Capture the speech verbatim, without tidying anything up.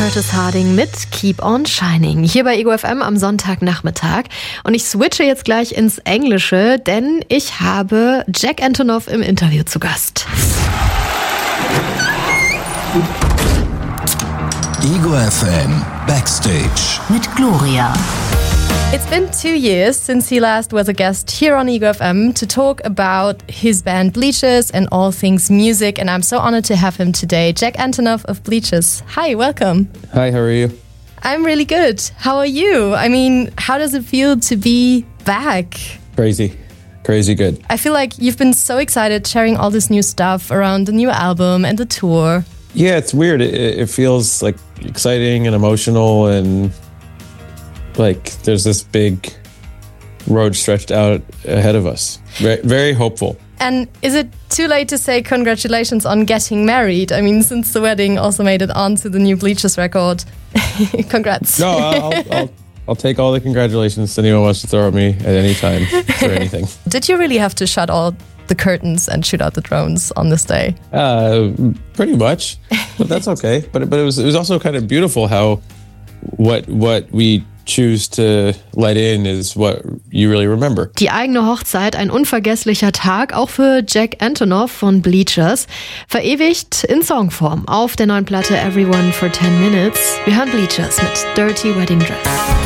Curtis Harding mit Keep on Shining. Hier bei Ego F M am Sonntagnachmittag. Und ich switche jetzt gleich ins Englische, denn ich habe Jack Antonoff im Interview zu Gast. Ego F M Backstage mit Gloria. It's been two years since he last was a guest here on Ego F M to talk about his band Bleachers and all things music, and I'm so honored to have him today. Jack Antonoff of Bleachers. Hi, welcome. Hi, how are you? I'm really good. How are you? I mean, how does it feel to be back? Crazy. Crazy good. I feel like you've been so excited sharing all this new stuff around the new album and the tour. Yeah, it's weird. It, it feels like exciting and emotional, and like there's this big road stretched out ahead of us. Very, very hopeful. And is it too late to say congratulations on getting married? I mean, since the wedding also made it onto the new Bleachers record. Congrats. No, I'll, I'll, I'll take all the congratulations anyone wants to throw at me at any time for anything. Did you really have to shut all the curtains and shoot out the drones on this day? Uh, pretty much, but that's okay. But but it was it was also kind of beautiful how what what we choose to let in is what you really remember. Die eigene Hochzeit, ein unvergesslicher Tag, auch für Jack Antonoff von Bleachers. Verewigt in Songform auf der neuen Platte Everyone for ten minutes. Wir hören Bleachers mit Dirty Wedding Dress.